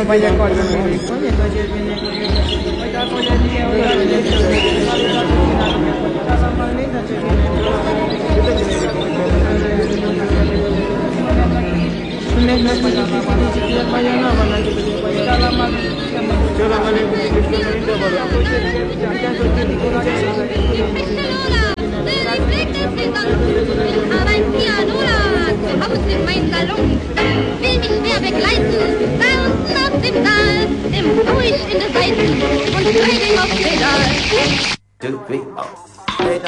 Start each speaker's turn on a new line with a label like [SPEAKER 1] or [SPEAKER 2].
[SPEAKER 1] vaya con los médicos, y entonces viene
[SPEAKER 2] Aber ein Pianola zu Hause in meinem Salon will mich schwer begleiten. Da unten auf dem Saal, dem hau ich in die Seiten und schläge auf Pedal.
[SPEAKER 3] 2, 3, 4.